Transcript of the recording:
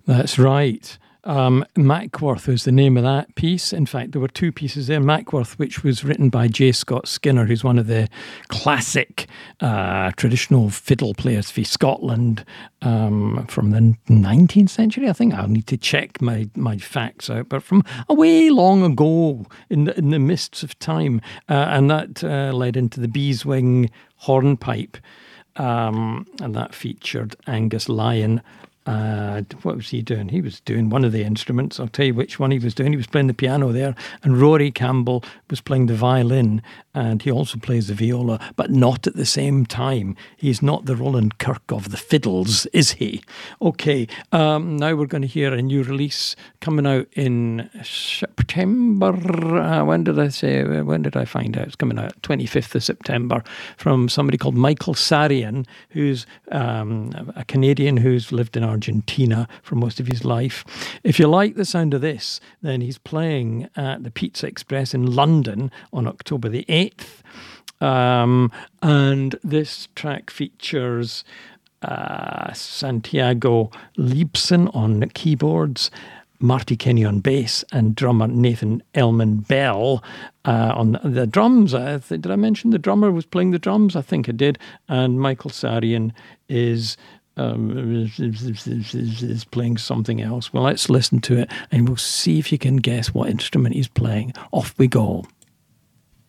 That's right. Mackworth was the name of that piece. In fact, there were two pieces there. Mackworth, which was written by J. Scott Skinner, who's one of the classic traditional fiddle players for Scotland from the 19th century. I think I'll need to check my facts out, but from a way long ago in the mists of time. And that led into the Beeswing hornpipe. And that featured Angus Lyon. What was he doing? He was doing one of the instruments. I'll tell you which one he was doing. He was playing the piano there, and Rory Campbell was playing the violin, and he also plays the viola, but not at the same time. He's not the Roland Kirk of the fiddles, is he? Okay, now we're going to hear a new release coming out in September. When did I find out? It's coming out 25th of September from somebody called Michael Sarian, who's a Canadian who's lived in Argentina for most of his life. If you like the sound of this, then he's playing at the Pizza Express in London on October the 8th. And this track features Santiago Liebson on keyboards, Marty Kenny on bass, and drummer Nathan Elman Bell on the drums. Did I mention the drummer was playing the drums? I think I did. And Michael Sarian is playing something else. Well, let's listen to it and we'll see if you can guess what instrument he's playing. Off we go.